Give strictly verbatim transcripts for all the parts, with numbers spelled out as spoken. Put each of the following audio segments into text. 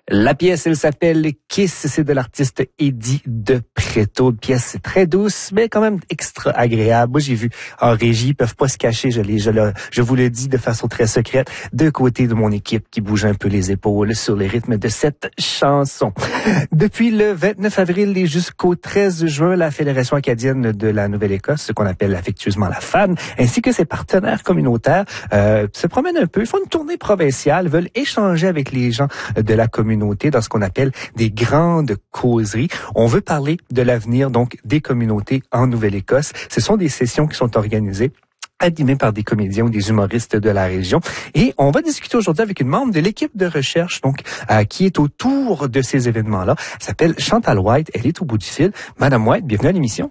La pièce, elle s'appelle Kiss, c'est de l'artiste Eddie de Pretto. Une pièce très douce, mais quand même extra agréable. Moi, j'ai vu en régie, ils peuvent pas se cacher, je, les, je, le, je vous le dis de façon très secrète, de côté de mon équipe qui bouge un peu les épaules sur les rythmes de cette chanson. Depuis le vingt-neuf avril et jusqu'au treize juin, la Fédération acadienne de la Nouvelle-Écosse, ce qu'on appelle affectueusement la F A N, ainsi que ses partenaires communautaires, euh, se promènent un peu, ils font une tournée provinciale, veulent échanger avec les gens de la communauté dans ce qu'on appelle des grandes causeries. On veut parler de l'avenir donc des communautés en Nouvelle-Écosse. Ce sont des sessions qui sont organisées animées par des comédiens ou des humoristes de la région. Et on va discuter aujourd'hui avec une membre de l'équipe de recherche donc euh, qui est autour de ces événements-là. Elle s'appelle Chantal White. Elle est au bout du fil. Madame White, bienvenue à l'émission.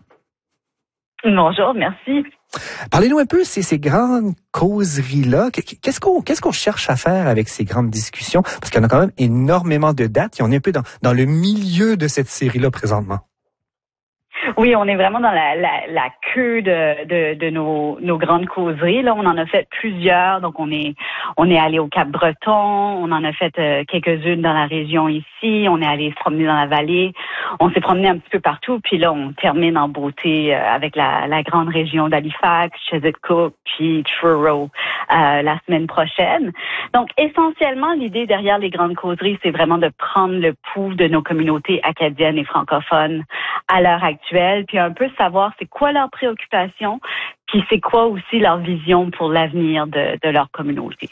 Bonjour, merci. Parlez-nous un peu, ces, ces grandes causeries-là. Qu'est-ce qu'on, qu'est-ce qu'on cherche à faire avec ces grandes discussions? Parce qu'il y en a quand même énormément de dates et on est un peu dans, dans le milieu de cette série-là présentement. Oui, on est vraiment dans la, la, la queue de, de, de nos, nos grandes causeries. Là, on en a fait plusieurs. Donc, on est on est allé au Cap-Breton, on en a fait euh, quelques-unes dans la région ici. On est allé se promener dans la vallée. On s'est promené un petit peu partout. Puis là, on termine en beauté euh, avec la, la grande région d'Halifax, Chesapeake, puis Truro euh, la semaine prochaine. Donc, essentiellement, l'idée derrière les grandes causeries, c'est vraiment de prendre le pouls de nos communautés acadiennes et francophones à l'heure actuelle, puis un peu savoir c'est quoi leurs préoccupations, puis c'est quoi aussi leur vision pour l'avenir de, de leur communauté.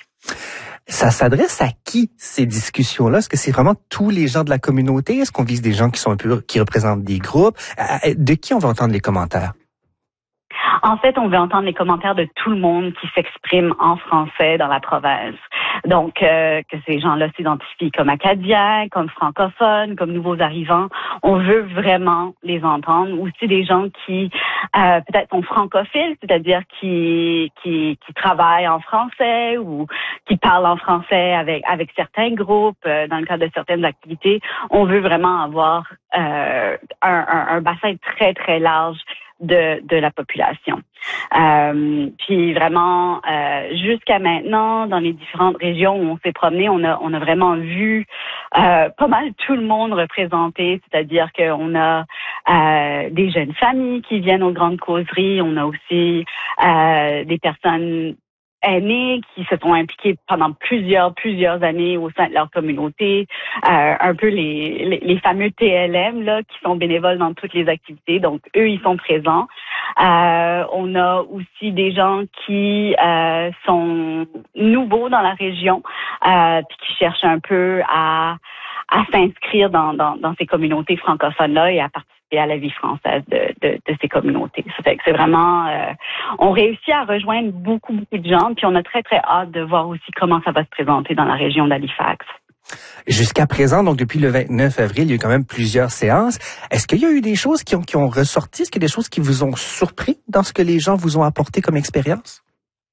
Ça s'adresse à qui, ces discussions-là? Est-ce que c'est vraiment tous les gens de la communauté? Est-ce qu'on vise des gens qui sont un peu, qui représentent des groupes? De qui on va entendre les commentaires? En fait, on veut entendre les commentaires de tout le monde qui s'exprime en français dans la province. Donc, euh, que ces gens-là s'identifient comme acadiens, comme francophones, comme nouveaux arrivants. On veut vraiment les entendre. Aussi des gens qui euh, peut-être sont francophiles, c'est-à-dire qui, qui qui travaillent en français ou qui parlent en français avec avec certains groupes euh, dans le cadre de certaines activités. On veut vraiment avoir euh, un, un, un bassin très, très large de, de la population. Euh, puis vraiment, euh, jusqu'à maintenant, dans les différentes régions où on s'est promené, on a, on a vraiment vu euh, pas mal tout le monde représenté, c'est-à-dire qu'on a euh, des jeunes familles qui viennent aux grandes causeries, on a aussi euh, des personnes aînés qui se sont impliqués pendant plusieurs, plusieurs années au sein de leur communauté, euh, un peu les, les, les fameux T L M là qui sont bénévoles dans toutes les activités. Donc, eux, ils sont présents. Euh, on a aussi des gens qui euh, sont nouveaux dans la région, euh, puis qui cherchent un peu à, à s'inscrire dans, dans, dans ces communautés francophones-là et à participer à la vie française de, de, de ces communautés. Ça fait que c'est vraiment... Euh, on réussit à rejoindre beaucoup, beaucoup de gens, puis on a très, très hâte de voir aussi comment ça va se présenter dans la région d'Halifax. Jusqu'à présent, donc depuis le vingt-neuf avril, il y a eu quand même plusieurs séances. Est-ce qu'il y a eu des choses qui ont, qui ont ressorti? Est-ce qu'il y a des choses qui vous ont surpris dans ce que les gens vous ont apporté comme expérience?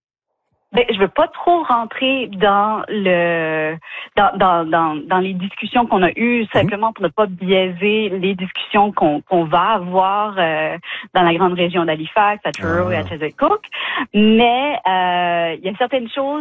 Ben, je veux pas trop rentrer dans le dans dans dans, dans les discussions qu'on a eues, simplement pour ne pas biaiser les discussions qu'on qu'on va avoir euh, dans la grande région d'Halifax, à Truro ah. et à Chesapeake. Mais euh, il y a certaines choses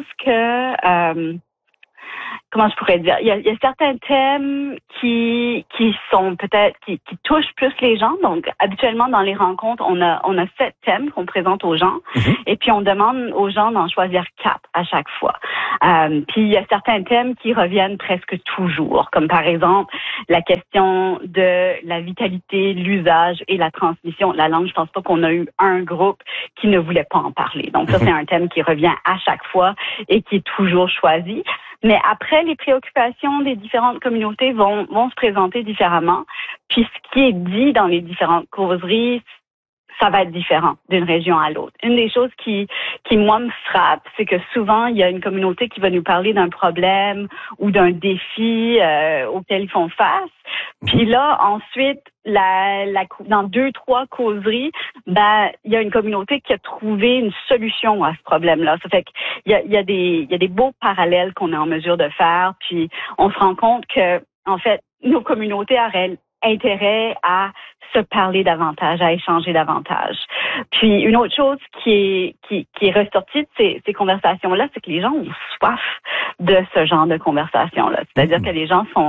que euh, comment je pourrais dire, il y a, il y a certains thèmes qui qui sont peut-être qui, qui touchent plus les gens. Donc habituellement dans les rencontres, on a on a sept thèmes qu'on présente aux gens, mm-hmm. et puis on demande aux gens d'en choisir quatre à chaque fois. Euh, puis il y a certains thèmes qui reviennent presque toujours, comme par exemple la question de la vitalité, l'usage et la transmission de la langue. Je pense pas qu'on a eu un groupe qui ne voulait pas en parler. Donc ça, c'est un thème qui revient à chaque fois et qui est toujours choisi. Mais après, les préoccupations des différentes communautés vont, vont se présenter différemment. Puis ce qui est dit dans les différentes causeries, ça va être différent d'une région à l'autre. Une des choses qui, qui moi, me frappe, c'est que souvent, il y a une communauté qui va nous parler d'un problème ou d'un défi euh, auquel ils font face. Puis là, ensuite, la, la, dans deux, trois causeries, ben, il y a une communauté qui a trouvé une solution à ce problème-là. Ça fait qu'il y a, il y a des, il y a des beaux parallèles qu'on est en mesure de faire. Puis on se rend compte que, en fait, nos communautés auraient intérêt à se parler davantage, à échanger davantage. Puis une autre chose qui est qui, qui est ressortie de ces, ces conversations-là, c'est que les gens ont soif de ce genre de conversation-là. C'est-à-dire mmh. que les gens sont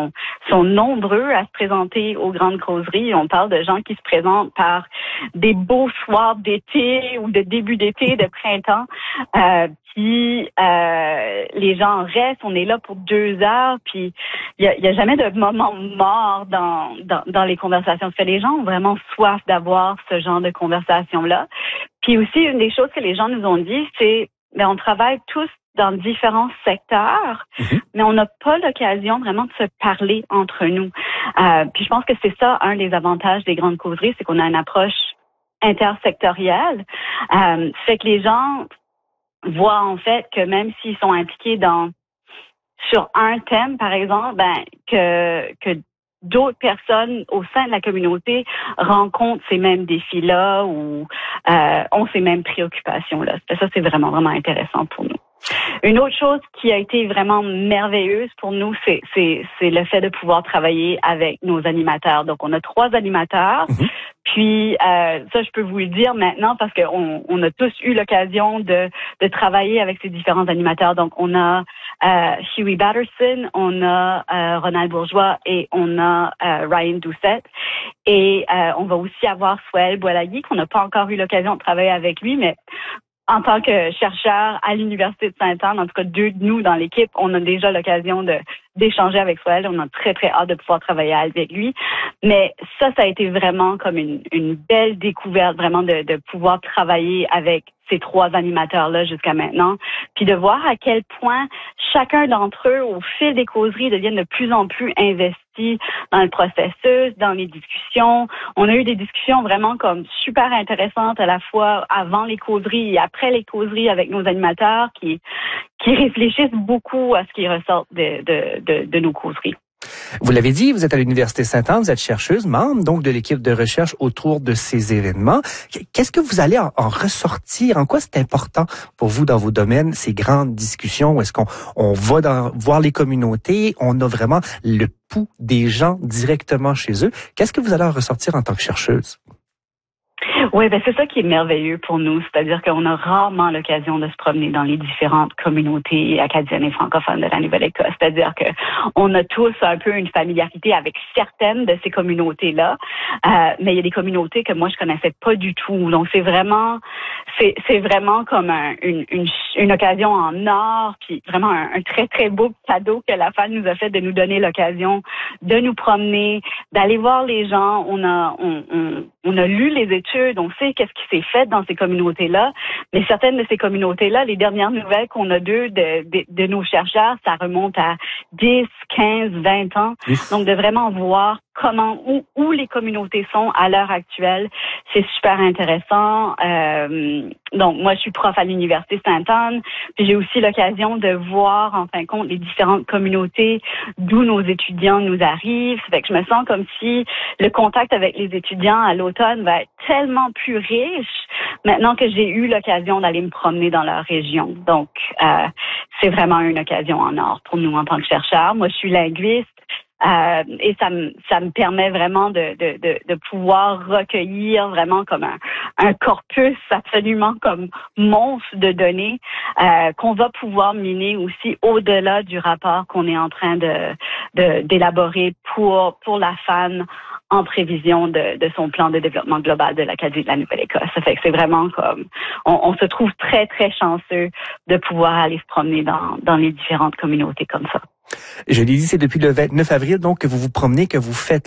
sont nombreux à se présenter aux grandes causeries. On parle de gens qui se présentent par des beaux soirs d'été ou de début d'été, de printemps. Euh, puis euh, les gens restent, on est là pour deux heures, puis il y a, y a jamais de moment mort dans, dans, dans les conversations. Parce que les gens ont vraiment soif d'avoir ce genre de conversation-là. Puis aussi, une des choses que les gens nous ont dit, c'est ben, on travaille tous dans différents secteurs, mm-hmm. mais on n'a pas l'occasion vraiment de se parler entre nous. Euh, puis je pense que c'est ça, un des avantages des grandes causeries, c'est qu'on a une approche intersectorielle. Euh, fait que les gens voient en fait que même s'ils sont impliqués dans sur un thème, par exemple, ben que que d'autres personnes au sein de la communauté rencontrent ces mêmes défis-là ou euh, ont ces mêmes préoccupations-là. Ça, c'est vraiment, vraiment intéressant pour nous. Une autre chose qui a été vraiment merveilleuse pour nous, c'est, c'est, c'est le fait de pouvoir travailler avec nos animateurs. Donc, on a trois animateurs. Mm-hmm. Puis, euh, ça, je peux vous le dire maintenant parce qu'on on a tous eu l'occasion de, de travailler avec ces différents animateurs. Donc, on a euh, Huey Batterson, on a euh, Ronald Bourgeois et on a euh, Ryan Doucette. Et euh, on va aussi avoir Swell Boilagui, qu'on n'a pas encore eu l'occasion de travailler avec lui, mais en tant que chercheur à l'Université de Sainte-Anne, en tout cas deux de nous dans l'équipe, on a déjà l'occasion de d'échanger avec Swell. On a très, très hâte de pouvoir travailler avec lui. Mais ça, ça a été vraiment comme une, une belle découverte, vraiment de, de pouvoir travailler avec ces trois animateurs-là jusqu'à maintenant, puis de voir à quel point chacun d'entre eux, au fil des causeries, deviennent de plus en plus investis dans le processus, dans les discussions. On a eu des discussions vraiment comme super intéressantes à la fois avant les causeries et après les causeries avec nos animateurs qui qui réfléchissent beaucoup à ce qui ressort de, de, de, de nos causeries. Vous l'avez dit, vous êtes à l'Université Sainte-Anne, vous êtes chercheuse, membre donc de l'équipe de recherche autour de ces événements. Qu'est-ce que vous allez en, en ressortir? En quoi c'est important pour vous dans vos domaines, ces grandes discussions? Est-ce qu'on on va dans, voir les communautés? On a vraiment le pouls des gens directement chez eux. Qu'est-ce que vous allez en ressortir en tant que chercheuse? Oui, ben c'est ça qui est merveilleux pour nous, c'est-à-dire qu'on a rarement l'occasion de se promener dans les différentes communautés acadiennes et francophones de la Nouvelle-Écosse. C'est-à-dire que on a tous un peu une familiarité avec certaines de ces communautés-là, euh, mais il y a des communautés que moi je connaissais pas du tout. Donc c'est vraiment, c'est c'est vraiment comme un, une, une une occasion en or, puis vraiment un, un très très beau cadeau que la F A N nous a fait de nous donner l'occasion de nous promener, d'aller voir les gens. On a on on, on a lu les études, on sait qu'est-ce qui s'est fait dans ces communautés-là, mais certaines de ces communautés-là, les dernières nouvelles qu'on a d'eux, de, de, de nos chercheurs, ça remonte à dix, quinze, vingt ans. Donc, de vraiment voir comment, où, où les communautés sont à l'heure actuelle, c'est super intéressant. Euh, donc, moi, je suis prof à l'Université Sainte-Anne, puis j'ai aussi l'occasion de voir, en fin de compte, les différentes communautés d'où nos étudiants nous arrivent. Ça fait que je me sens comme si le contact avec les étudiants à l'automne va être tellement plus riche maintenant que j'ai eu l'occasion d'aller me promener dans leur région. Donc, euh, c'est vraiment une occasion en or pour nous en tant que chercheurs. Moi, je suis linguiste. Euh, et ça me ça me permet vraiment de, de, de, de pouvoir recueillir vraiment comme un, un corpus absolument comme monstre de données euh, qu'on va pouvoir miner aussi au-delà du rapport qu'on est en train de, de d'élaborer pour pour la F A N en prévision de, de son plan de développement global de l'Acadie de la Nouvelle-Écosse. Ça fait que c'est vraiment comme on, on se trouve très très chanceux de pouvoir aller se promener dans dans les différentes communautés comme ça. Je l'ai dit, c'est depuis le vingt-neuf avril donc que vous vous promenez, que vous faites